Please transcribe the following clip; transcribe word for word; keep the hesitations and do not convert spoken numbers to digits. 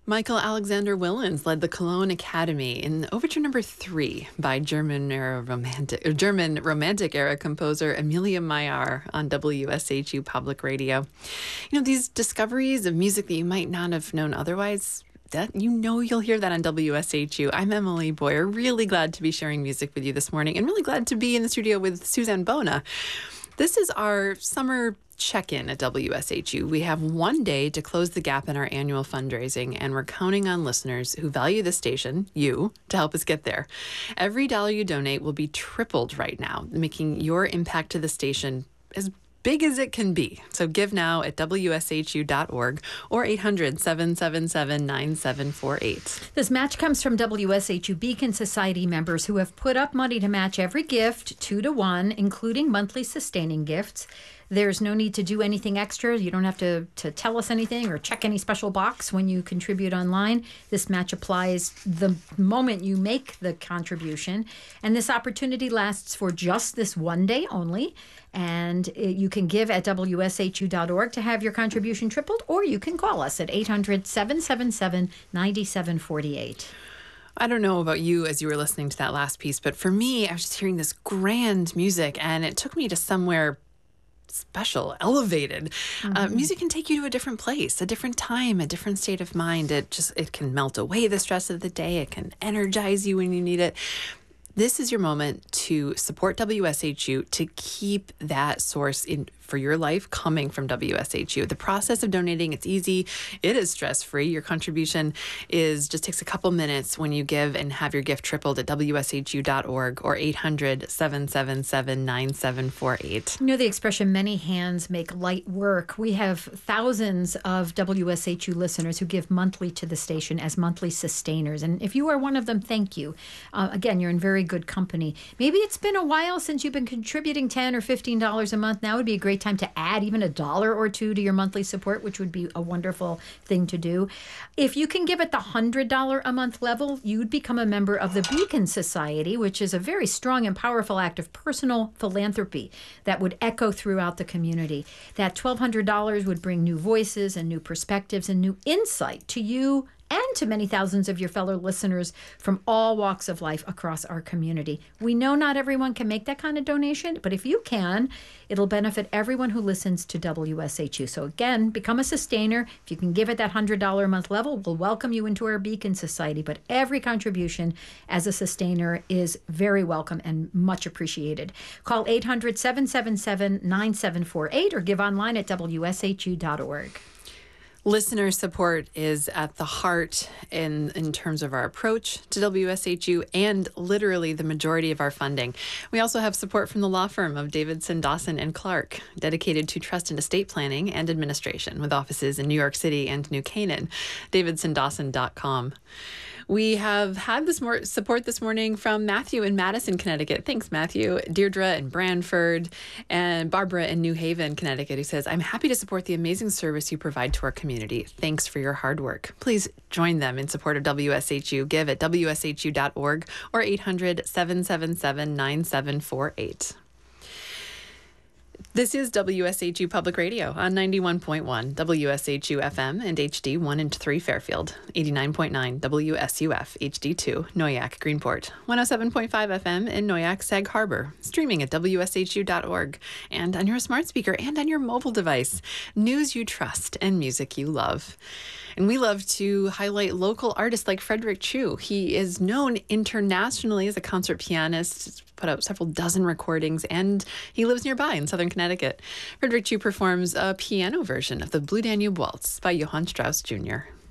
Michael Alexander Willens led the Cologne Academy in Overture Number Three by German era romantic, or German romantic era composer Emilia Mayer on W S H U Public Radio. You know, these discoveries of music that you might not have known otherwise, that you know you'll hear that on W S H U. I'm Emily Boyer, really glad to be sharing music with you this morning, and really glad to be in the studio with Suzanne Bona. This is our summer check-in at W S H U. We have one day to close the gap in our annual fundraising, and we're counting on listeners who value the station, you, to help us get there. Every dollar you donate will be tripled right now, making your impact to the station as big as it can be. So give now at W S H U dot org or eight hundred, seven seven seven, nine seven four eight. This match comes from W S H U Beacon Society members who have put up money to match every gift, two to one, including monthly sustaining gifts. There's no need to do anything extra. You don't have to, to tell us anything or check any special box when you contribute online. This match applies the moment you make the contribution. And this opportunity lasts for just this one day only. And it, you can give at W S H U dot org to have your contribution tripled, or you can call us at eight hundred, seven seven seven, nine seven four eight. I don't know about you as you were listening to that last piece, but for me, I was just hearing this grand music, and it took me to somewhere special, elevated. Mm-hmm. Uh, music can take you to a different place, a different time, a different state of mind. It just, it can melt away the stress of the day. It can energize you when you need it. This is your moment to support W S H U, to keep that source in for your life coming from W S H U. The process of donating, it's easy. It is stress-free. Your contribution is just takes a couple minutes when you give and have your gift tripled at W S H U dot org or eight hundred, seven seven seven, nine seven four eight. You know the expression, many hands make light work. We have thousands of W S H U listeners who give monthly to the station as monthly sustainers. And if you are one of them, thank you. Uh, again, you're in very good company. Maybe it's been a while since you've been contributing ten dollars or fifteen dollars a month. Now would be a great time to add even a dollar or two to your monthly support, which would be a wonderful thing to do. If you can give at the one hundred dollars a month level, you'd become a member of the Beacon Society, which is a very strong and powerful act of personal philanthropy that would echo throughout the community. That twelve hundred dollars would bring new voices and new perspectives and new insight to you and to many thousands of your fellow listeners from all walks of life across our community. We know not everyone can make that kind of donation, but if you can, it'll benefit everyone who listens to W S H U. So again, become a sustainer. If you can give at that one hundred dollars a month level, we'll welcome you into our Beacon Society. But every contribution as a sustainer is very welcome and much appreciated. Call eight hundred, seven seven seven, nine seven four eight or give online at W S H U dot org. Listener support is at the heart in, in terms of our approach to W S H U and literally the majority of our funding. We also have support from the law firm of Davidson, Dawson and Clark, dedicated to trust and estate planning and administration with offices in New York City and New Canaan, davidson dawson dot com. We have had this more support this morning from Matthew in Madison, Connecticut. Thanks, Matthew. Deirdre in Branford, and Barbara in New Haven, Connecticut, who says, I'm happy to support the amazing service you provide to our community. Thanks for your hard work. Please join them in support of W S H U. Give at W S H U dot org or eight hundred, seven seven seven, nine seven four eight. This is W S H U Public Radio on ninety-one point one W S H U F M and H D one and three Fairfield, eighty-nine point nine W S U F H D two Noyak Greenport, one oh seven point five F M in Noyak Sag Harbor, streaming at W S H U dot org and on your smart speaker and on your mobile device. News you trust and music you love. And we love to highlight local artists like Frederick Chu. He is known internationally as a concert pianist. He's put out several dozen recordings, and he lives nearby in southern Connecticut. Frederick Chu performs a piano version of the Blue Danube Waltz by Johann Strauss Junior